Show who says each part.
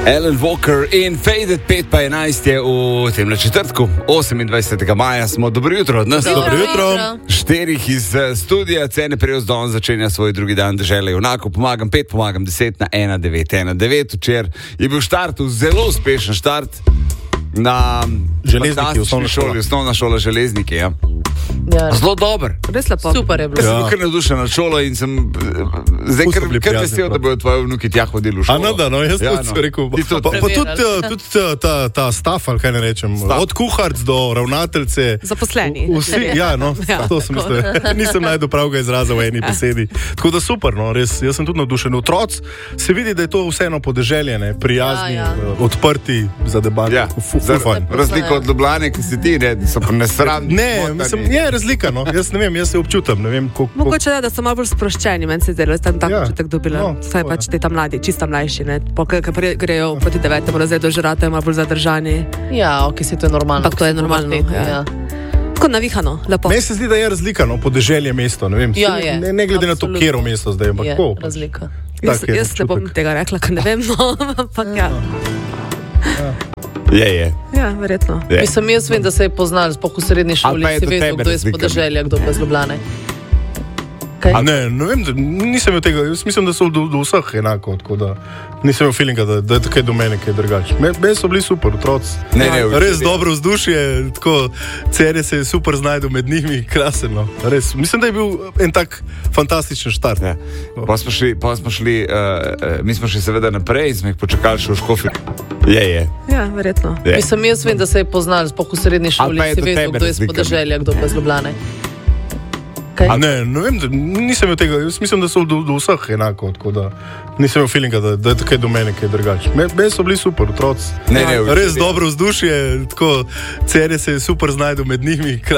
Speaker 1: Alan Walker in Faded 5:11 je v tem četrtku, 28. maja smo. Dobro jutro od nas.
Speaker 2: Dobro jutro.
Speaker 1: Štirih iz studija Cene Prejozdon začenja svoj drugi dan dežele junakov. Pomagam 5, pomagam 10 na 1919. Včeraj je bil štart, zelo uspešen štart na
Speaker 2: Železniki,
Speaker 1: osnovna šola Železniki, ja.
Speaker 3: Ja.
Speaker 1: Zelo dober.
Speaker 3: Res lepo. Super je bilo.
Speaker 1: Jaz sem kar navdušen nad šolo in sem zdaj kar vesel, da bodo tvoji vnuki tja hodili v šolo.
Speaker 2: Jaz sem rekel. Pa tudi ta staff, ali kaj ne rečem, od kuharc do ravnateljce.
Speaker 3: Zaposleni.
Speaker 2: Vsi, to sem mislil. Nisem najdel pravega izraza v eni besedi. Tako da super, res, jaz sem tudi navdušen. Otroci se vidi, da je to vseeno podeželje, prijazni, odprti za debato.
Speaker 1: Ja, razliko od Ljubljane, ki si ti, so pa nesramni.
Speaker 2: Ne, mislim, je razlika, jaz ne vem, jaz se občutam, ne vem, koliko.
Speaker 3: Mogoče da so malo bolj sproščeni, meni se zdelo, da sem tako občutek dobila. Saj pač ti tam mladi, čisto mlajši, grejo proti 9. razredu, žrate, malo bolj zadržani.
Speaker 4: Ja, ok, si to je normalno.
Speaker 3: Tako to je normalno, ja. Tako navihano, lepo.
Speaker 2: Meni se zdi, da je razlika, podeželje mesto, ne vem.
Speaker 4: Ja, je.
Speaker 2: Ne glede na to, kjero mesto zdaj, ampak
Speaker 4: je razlika.
Speaker 3: Jaz ne bom tega rekla, ker ne vem, ampak ja.
Speaker 1: Je.
Speaker 3: Ja, verjetno.
Speaker 4: Mislim, jaz vem, da se je poznal, sploh v srednji šoli, si vedel, kdo je z podeželja, kdo pa z Ljubljane.
Speaker 2: Ne vem, nisem imel tega, jaz mislim, da so do vseh enako, tako da nisem imel feelinga, da je tukaj do mene kaj drugače. Meni so bili super otroci. Res dobro vzdušje, tako Celje se je super znajdel med njimi, krasno. Res, mislim, da je bil en tak fantastičen štart.
Speaker 1: Ja. Mi smo šli seveda naprej in smo jih počakali še v Škofji. Je.
Speaker 3: Ja, verjetno.
Speaker 4: Mislim, jaz vem, da se je poznal, sploh v srednji šoli, si vedel, kdo je z podeželja, kdo pa z Ljubljane.
Speaker 2: Ne vem, nisem imel tega, jaz mislim, da so do vseh enako, tako da nisem imel feelinga, da je tukaj do mene kaj drugače. Meni so bili super otroci. Res dobro vzdušje, tako Celje se je super znajdel med njimi.